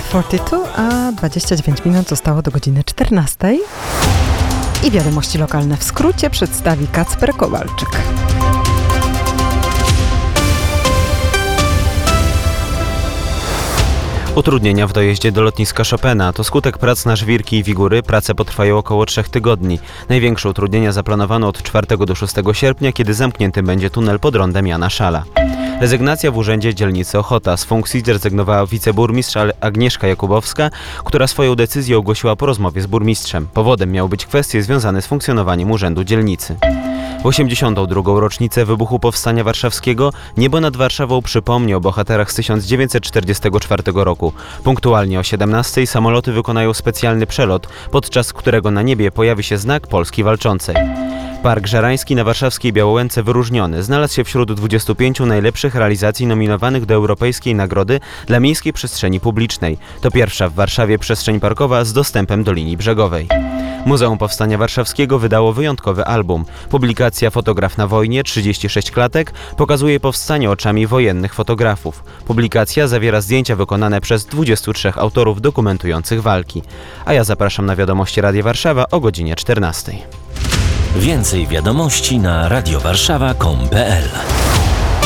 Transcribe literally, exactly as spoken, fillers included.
czterdzieści dwa, a dwadzieścia dziewięć minut zostało do godziny czternastej. I wiadomości lokalne w skrócie przedstawi Kacper Kowalczyk. Utrudnienia w dojeździe do lotniska Chopina to skutek prac na żwirki i wigury. Prace potrwają około trzech tygodni. Największe utrudnienia zaplanowano od czwartego do szóstego sierpnia, kiedy zamknięty będzie tunel pod rondem Jana Szala. Rezygnacja w urzędzie dzielnicy Ochota. Z funkcji zrezygnowała wiceburmistrz Agnieszka Jakubowska, która swoją decyzję ogłosiła po rozmowie z burmistrzem. Powodem miały być kwestie związane z funkcjonowaniem urzędu dzielnicy. W osiemdziesiątą drugą rocznicę wybuchu Powstania Warszawskiego niebo nad Warszawą przypomni o bohaterach z tysiąc dziewięćset czterdziestego czwartego roku. Punktualnie o siedemnastej samoloty wykonają specjalny przelot, podczas którego na niebie pojawi się znak Polski Walczącej. Park Żerański na warszawskiej Białołęce wyróżniony. Znalazł się wśród dwudziestu pięciu najlepszych realizacji nominowanych do Europejskiej Nagrody dla Miejskiej Przestrzeni Publicznej. To pierwsza w Warszawie przestrzeń parkowa z dostępem do linii brzegowej. Muzeum Powstania Warszawskiego wydało wyjątkowy album. Publikacja Fotograf na wojnie, trzydzieści sześć klatek, pokazuje powstanie oczami wojennych fotografów. Publikacja zawiera zdjęcia wykonane przez dwudziestu trzech autorów dokumentujących walki. A ja zapraszam na wiadomości Radia Warszawa o godzinie czternastej. Więcej wiadomości na radiowarszawa kropka com kropka pe el.